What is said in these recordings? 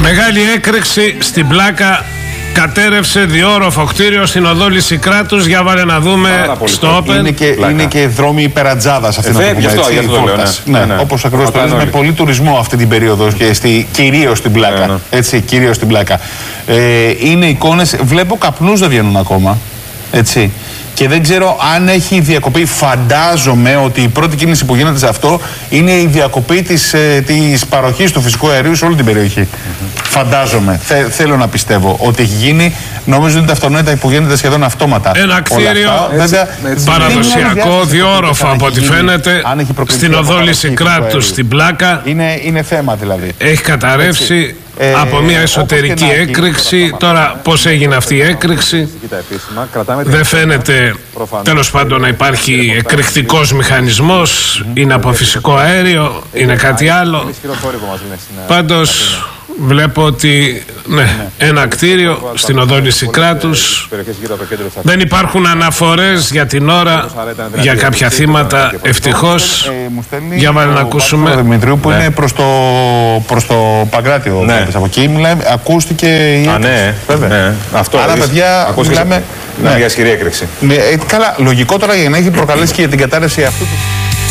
Μεγάλη έκρηξη στην Πλάκα. Κατέρευσε διόροφο κτίριο στην οδό Λυσικράτους. Για βάλε να δούμε στο Open. Είναι και δρόμοι υπερατζάδας αυτή, να το πούμε έτσι. Ναι. Όπως ακριβώς το λες, με πολύ τουρισμό αυτή την περίοδο και κυρίως στην Πλάκα. Έτσι, κυρίως στην Πλάκα. Είναι εικόνες, βλέπω καπνούς δεν βγαίνουν ακόμα. Έτσι. Και δεν ξέρω αν έχει διακοπή. Φαντάζομαι ότι η πρώτη κίνηση που γίνεται σε αυτό είναι η διακοπή της παροχής του φυσικού αερίου σε όλη την περιοχή. Φαντάζομαι. Θέλω να πιστεύω ότι έχει γίνει. Νομίζω ότι τα αυτονόητα που γίνεται σχεδόν αυτόματα. Ένα κτίριο παραδοσιακό, διόροφο από ό,τι φαίνεται, στην οδό Λυσικράτους στην Πλάκα. Είναι θέμα δηλαδή. Έχει καταρρεύσει από μια εσωτερική έκρηξη. Τώρα πώς έγινε αυτή η έκρηξη δεν φαίνεται, τέλος πάντων, να υπάρχει εκρηκτικός μηχανισμός. Είναι από φυσικό αέριο, είναι κάτι άλλο. Πάντως βλέπω ότι ένα κτίριο στην οδό Λυσικράτους. Δεν υπάρχουν αναφορές για την ώρα για κάποια θύματα, ευτυχώς. Για βάλε να ακούσουμε. Ο Δημητρίου που είναι προς το Παγκράτιο. Από εκεί μιλάμε, ακούστηκε η έκρηξη. Ναι, αυτό. Άρα παιδιά μιλάμε για ισχυρή έκρηξη. Καλά, λογικό τώρα για να έχει προκαλέσει και για την κατάρρευση αυτού του.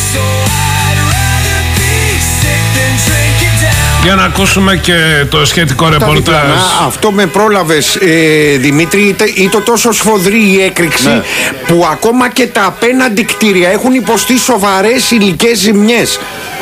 Για να ακούσουμε και το σχετικό ρεπορτάζ. Αυτό με πρόλαβες, Δημήτρη. Ήταν τόσο σφοδρή η έκρηξη που ακόμα και τα απέναντι κτίρια έχουν υποστεί σοβαρές υλικές ζημιές.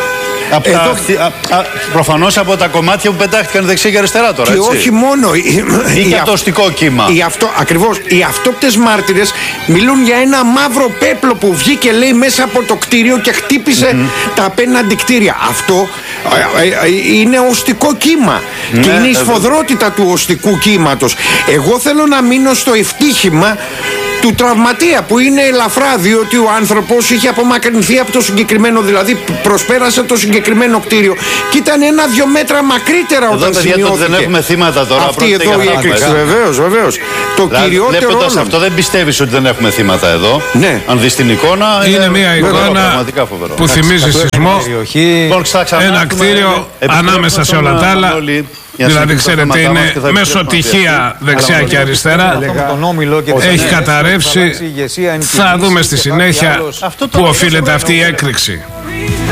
Προφανώς από τα κομμάτια που πετάχτηκαν δεξιά και αριστερά τώρα. Και έτσι. όχι μόνο. Ή και το οστικό κύμα. Ακριβώς. Οι αυτόπτες μάρτυρες μιλούν για ένα μαύρο πέπλο που βγήκε, λέει, μέσα από το κτίριο και χτύπησε τα απέναντι κτίρια. Αυτό είναι οστικό κύμα. Και είναι η σφοδρότητα του οστικού κύματος. Εγώ θέλω να μείνω στο ευτύχημα του τραυματία που είναι ελαφρά, διότι ο άνθρωπος είχε απομακρυνθεί από το συγκεκριμένο, δηλαδή προσπέρασε το συγκεκριμένο κτίριο και ήταν 1-2 μέτρα μακρύτερα όταν σημειώθηκε. Δεν έχουμε θύματα τώρα. Αυτή εδώ η έκρηξη. Βεβαίως. Το κυριότερο βλέποντας αυτό δεν πιστεύεις ότι δεν έχουμε θύματα εδώ. Ναι. Αν δεις την εικόνα, είναι μια εικόνα που θυμίζει σεισμό. Ένα κτίριο ανάμεσα σε όλα τα άλλα. Δηλαδή, ξέρετε, είναι μεσοτυχία δεξιά και αριστερά. Έχει καταρρεύσει. Θα δούμε στη συνέχεια πού οφείλεται αυτή η έκρηξη.